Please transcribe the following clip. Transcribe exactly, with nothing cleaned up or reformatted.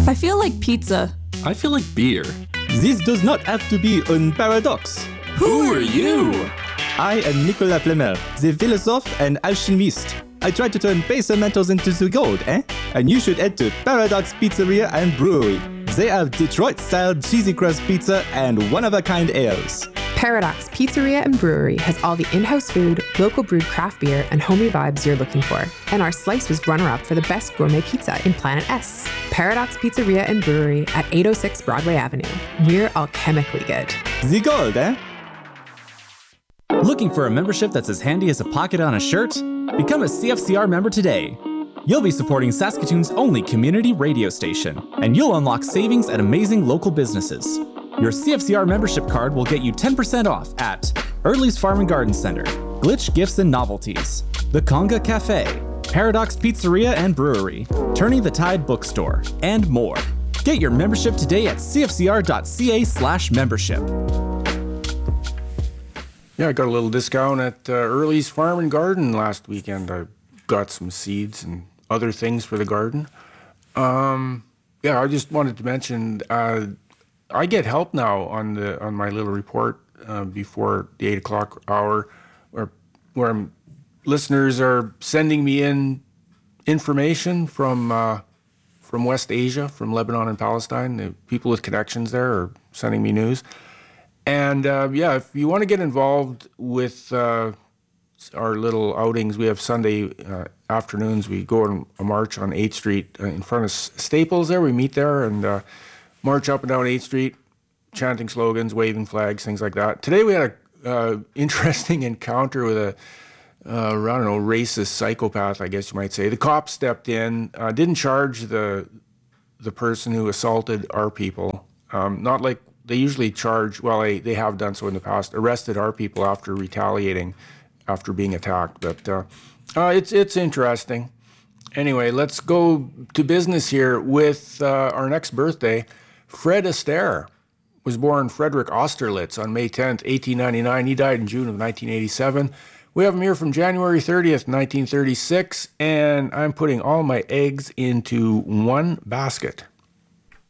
I feel like pizza. I feel like beer. This does not have to be a paradox. Who are you? I am Nicolas Flamel, the philosophe and alchemist. I try to turn base metals into the gold, eh? And you should head to Paradox Pizzeria and Brewery. They have Detroit-style cheesy crust pizza and one-of-a-kind ales. Paradox Pizzeria and Brewery has all the in-house food, local brewed craft beer, and homey vibes you're looking for. And our slice was runner-up for the best gourmet pizza in Planet S. Paradox Pizzeria and Brewery at eight oh six Broadway Avenue. We're alchemically good. The gold, eh? Looking for a membership that's as handy as a pocket on a shirt? Become a C F C R member today. You'll be supporting Saskatoon's only community radio station, and you'll unlock savings at amazing local businesses. Your C F C R membership card will get you ten percent off at Early's Farm and Garden Center, Glitch Gifts and Novelties, The Conga Cafe, Paradox Pizzeria and Brewery, Turning the Tide Bookstore, and more. Get your membership today at cfcr.ca slash membership. Yeah, I got a little discount at uh, Early's Farm and Garden last weekend. I got some seeds and other things for the garden. Um, yeah, I just wanted to mention uh, I get help now on the on my little report uh, before the eight o'clock hour, where where I'm, listeners are sending me in information from uh, from West Asia, from Lebanon and Palestine. The people with connections there are sending me news. And uh, yeah, if you want to get involved with uh, our little outings, we have Sunday uh, afternoons. We go on a march on eighth Street uh, in front of Staples there. We meet there and uh, march up and down eighth Street, chanting slogans, waving flags, things like that. Today we had a uh, interesting encounter with a, uh, I don't know, racist psychopath, I guess you might say. The cops stepped in, uh, didn't charge the the person who assaulted our people. Um, not like they usually charge, well, they, they have done so in the past, arrested our people after retaliating, after being attacked. But uh, uh, it's it's interesting. Anyway, let's go to business here with uh, our next birthday. Fred Astaire was born Frederick Austerlitz on May tenth, eighteen ninety-nine. He died in June of nineteen eighty-seven. We have him here from January thirtieth, nineteen thirty-six, and I'm putting all my eggs into one basket.